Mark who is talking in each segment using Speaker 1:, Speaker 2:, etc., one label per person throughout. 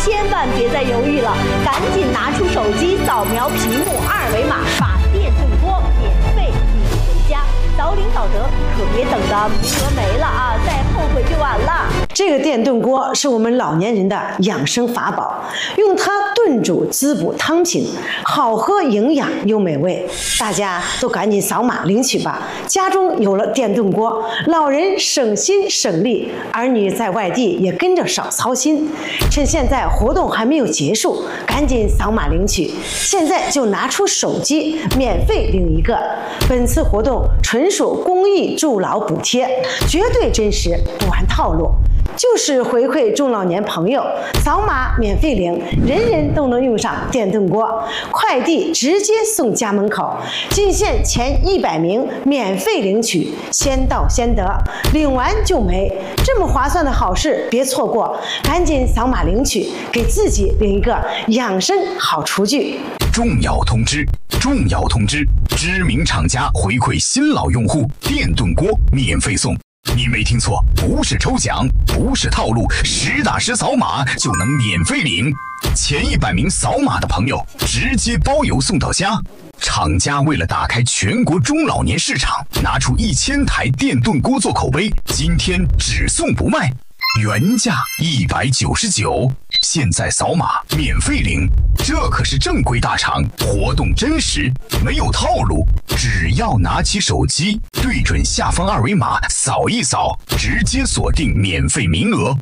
Speaker 1: 千万别再犹豫了，赶紧拿出手机扫描屏幕二维码，把电动锅免费领回家。早领早得，可别等的名额没了啊，再后悔就晚了。
Speaker 2: 这个电炖锅是我们老年人的养生法宝，用它炖煮滋补汤品，好喝营养又美味。大家都赶紧扫码领取吧！家中有了电炖锅，老人省心省力，儿女在外地也跟着少操心。趁现在活动还没有结束，赶紧扫码领取！现在就拿出手机，免费领一个。本次活动纯属公益助老补贴，绝对真实，不玩套路。就是回馈中老年朋友，扫码免费领，人人都能用上电炖锅，快递直接送家门口，进线前100名免费领取，先到先得，领完就没。这么划算的好事别错过，赶紧扫码领取，给自己领一个养生好厨具。
Speaker 3: 重要通知！重要通知！知名厂家回馈新老用户，电炖锅免费送。你没听错，不是抽奖，不是套路，实打实扫码就能免费领。前100名扫码的朋友，直接包邮送到家。厂家为了打开全国中老年市场，拿出1000台电炖锅做口碑，今天只送不卖，原价199，现在扫码免费领。这可是正规大厂，活动真实，没有套路。只要拿起手机，对准下方二维码扫一扫，直接锁定免费名额。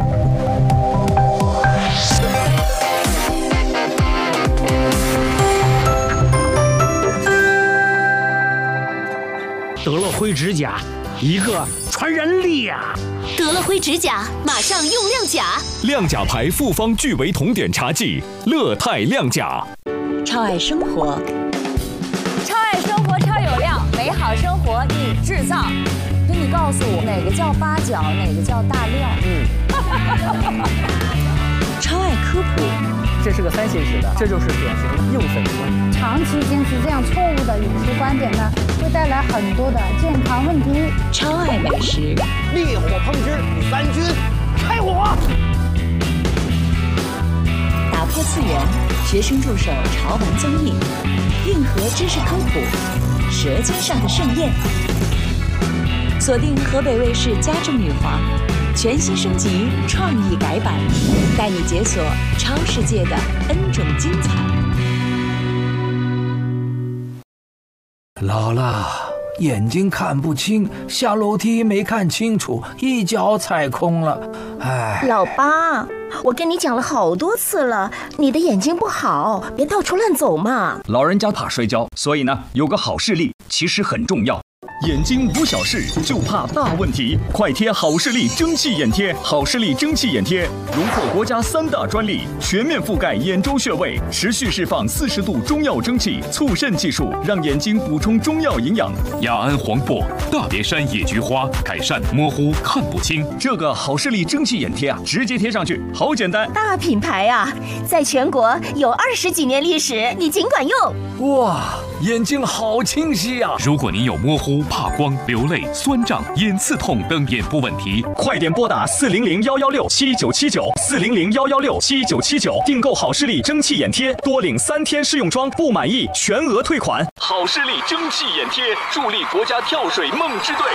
Speaker 4: 得了灰指甲，一个传染力啊！
Speaker 5: 得了灰指甲，马上用亮甲。
Speaker 6: 亮甲牌复方聚维酮碘茶剂，乐泰亮甲。
Speaker 5: 超爱生活，
Speaker 7: 超爱生活，超有料，美好生活你制造。所以你告诉我，哪个叫八角，哪个叫大料？
Speaker 5: 超爱科普。
Speaker 8: 这是个3线式的，这就是典型的硬粉观。
Speaker 9: 长期坚持这样错误的饮食观点呢，会带来很多的健康问题。
Speaker 5: 超爱美食，
Speaker 8: 烈火烹汁，3军开火。
Speaker 5: 打破次元，学生助手潮玩综艺，硬核知识科普，舌尖上的盛宴。锁定河北卫视家政女皇，全新升级创意改版，带你解锁超世界的 N 种精彩。
Speaker 10: 姥姥，眼睛看不清，下楼梯没看清楚，一脚踩空了。哎，
Speaker 11: 老八，我跟你讲了好多次了，你的眼睛不好，别到处乱走嘛。
Speaker 12: 老人家怕摔跤，所以呢，有个好视力其实很重要。眼睛无小事，就怕大问题。快贴好视力蒸汽眼贴，好视力蒸汽眼贴荣获国家3大专利，全面覆盖眼周穴位，持续释放40度中药蒸汽，促肾技术，让眼睛补充中药营养。
Speaker 6: 雅安黄柏、大别山野菊花，改善模糊看不清。
Speaker 12: 这个好视力蒸汽眼贴啊，直接贴上去，好简单。
Speaker 11: 大品牌啊，在全国有20几年历史，你尽管用。
Speaker 10: 哇，眼睛好清晰啊！
Speaker 6: 如果您有模糊、怕光、流泪、酸胀、眼刺痛等眼部问题，
Speaker 12: 快点拨打400-116-7979，400-116-7979，订购好视力蒸汽眼贴，多领3天试用装，不满意全额退款。好视力蒸汽眼贴，助力国家跳水梦之队。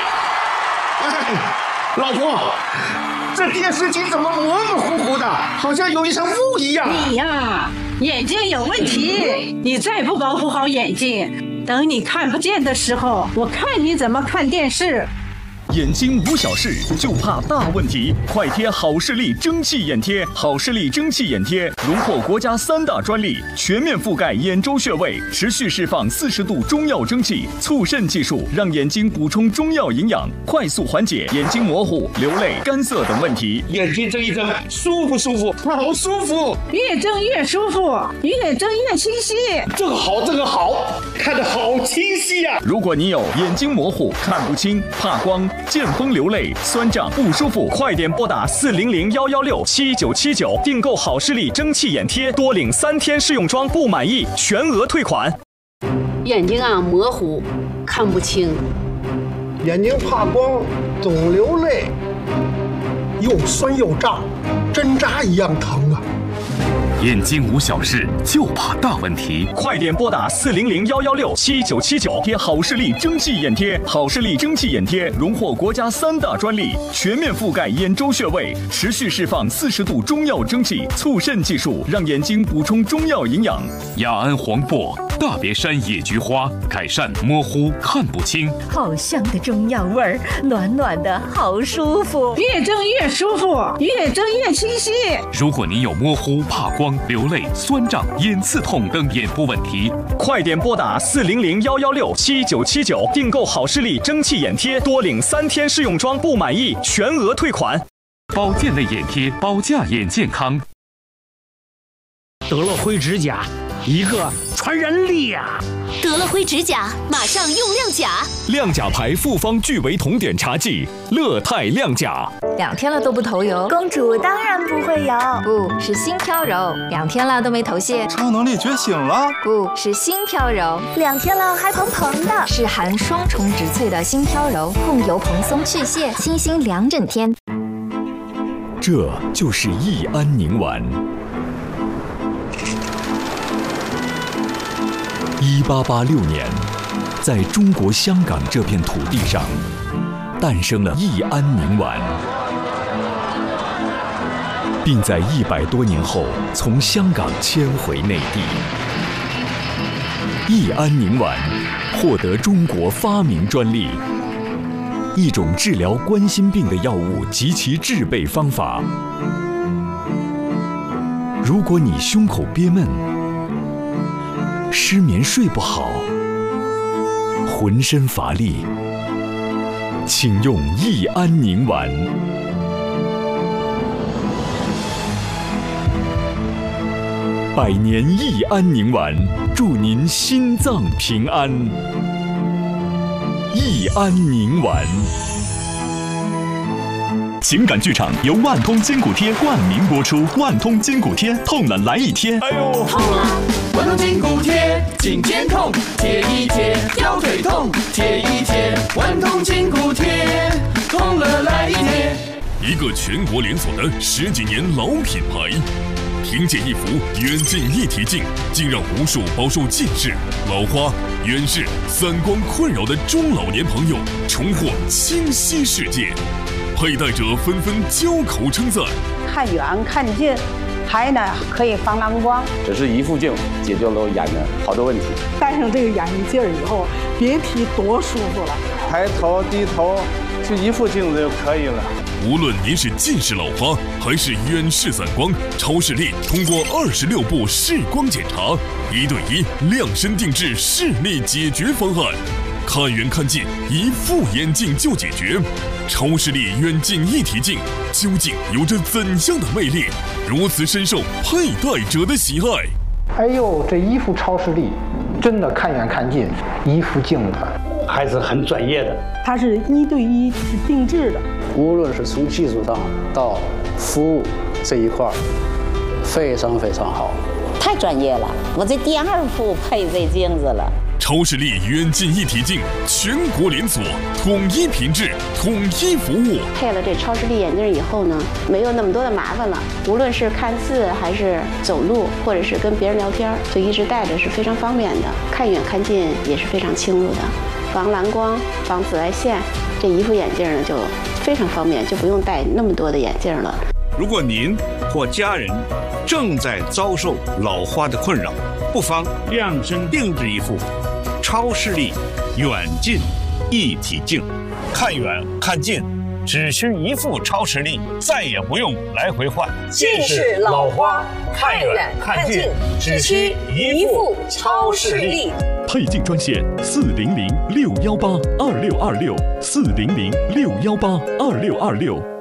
Speaker 13: 老婆，这电视机怎么模模糊糊的，好像有一层雾一样？
Speaker 14: 你呀，眼睛有问题，你再不保护好眼睛，等你看不见的时候，我看你怎么看电视。
Speaker 12: 眼睛无小事，就怕大问题。快贴好视力蒸汽眼贴，好视力蒸汽眼贴荣获国家3大专利，全面覆盖眼周穴位，持续释放40度中药蒸汽，促肾技术，让眼睛补充中药营养，快速缓解眼睛模糊、流泪、干涩等问题。
Speaker 13: 眼睛睁一睁，舒服舒服，好舒服，
Speaker 14: 越睁越舒服，越睁越清晰。
Speaker 13: 这个好，这个好，看得好清晰呀！
Speaker 12: 如果你有眼睛模糊、看不清、怕光、见风流泪、酸胀不舒服，快点拨打400-116-7979，订购好视力蒸汽眼贴，多领3天试用装，不满意全额退款。
Speaker 15: 眼睛啊模糊，看不清，
Speaker 16: 眼睛怕光，总流泪，又酸又胀，针扎一样疼啊！
Speaker 6: 眼睛无小事，就怕大问题。
Speaker 12: 快点拨打400-116-7979，贴好视力蒸汽眼贴。好视力蒸汽眼贴荣获国家3大专利，全面覆盖眼周穴位，持续释放40度中药蒸汽，促肾技术，让眼睛补充中药营养。
Speaker 6: 雅安黄柏、大别山野菊花，改善模糊看不清。
Speaker 11: 好香的中药味儿，暖暖的，好舒服。
Speaker 14: 越蒸越舒服，越蒸越清晰。
Speaker 6: 如果您有模糊、怕光、流泪、酸胀、眼刺痛等眼部问题，
Speaker 12: 快点拨打400-116-7979，订购好视力蒸汽眼贴，多领3天试用装，不满意全额退款。
Speaker 6: 保健类眼贴，保驾眼健康。
Speaker 4: 得了灰指甲，一个传染力啊！
Speaker 17: 得了灰指甲，马上用亮甲。
Speaker 12: 亮甲牌复方聚维酮碘茶剂，乐泰亮甲。
Speaker 18: 2天了都不头油，
Speaker 19: 公主当然不会有，
Speaker 18: 不是心飘柔。2天了都没头屑，
Speaker 20: 超能力觉醒了，
Speaker 18: 不是心飘柔。
Speaker 19: 2天了还蓬蓬的，
Speaker 18: 是含双重植萃的心飘柔，控油蓬松去屑，清新2整天。
Speaker 12: 这就是益安宁丸。1886年，在中国香港这片土地上，诞生了益安宁丸，并在100多年后从香港迁回内地。益安宁丸获得中国发明专利，一种治疗冠心病的药物及其制备方法。如果你胸口憋闷，失眠睡不好，浑身乏力，请用益安宁丸。100年益安宁丸，祝您心脏平安。益安宁丸。情感剧场由万通筋骨贴冠名播出，万通筋骨贴，痛了来一贴。哎呦，
Speaker 21: 痛了！万通筋骨贴，颈肩痛，贴一贴；腰腿痛，贴一贴。万通筋骨贴，痛了来一贴。
Speaker 6: 一个全国连锁的10几年老品牌，凭借一副远近一体镜，竟让无数饱受近视、老花、远视、散光困扰的中老年朋友重获清晰视界。佩戴者纷纷交口称赞，
Speaker 22: 看远看近，还呢可以防蓝光。
Speaker 23: 这是一副镜解决了我眼的好多问题。
Speaker 24: 戴上这个眼镜以后，别提多舒服了。
Speaker 16: 抬头低头，就一副镜子就可以了。
Speaker 6: 无论您是近视老花还是远视散光，超视力通过26步视光检查，1对1量身定制视力解决方案。看远看近，一副眼镜就解决。超视力远近一体镜究竟有着怎样的魅力，如此深受佩戴者的喜爱？
Speaker 16: 哎呦，这一副超视力，真的看远看近，一副镜子，
Speaker 8: 还是很专业的。
Speaker 24: 它是1对1是定制的，
Speaker 23: 无论是从技术上到服务这一块，非常非常好。
Speaker 25: 太专业了，我这第2副配这镜子了。
Speaker 6: 超视力远近一体镜，全国连锁，统一品质，统一服务。
Speaker 25: 配了这超视力眼镜以后呢，没有那么多的麻烦了。无论是看字，还是走路，或者是跟别人聊天，就一直戴着是非常方便的。看远看近也是非常清楚的，防蓝光、防紫外线，这一副眼镜呢就非常方便，就不用戴那么多的眼镜了。
Speaker 26: 如果您或家人正在遭受老花的困扰，不妨量身定制一副超视力远近一体镜，看远看近只需一副超视力，再也不用来回换。
Speaker 21: 近视老花，看远看近只需一副超视力。
Speaker 12: 配镜专线400-618-2626，400-618-2626。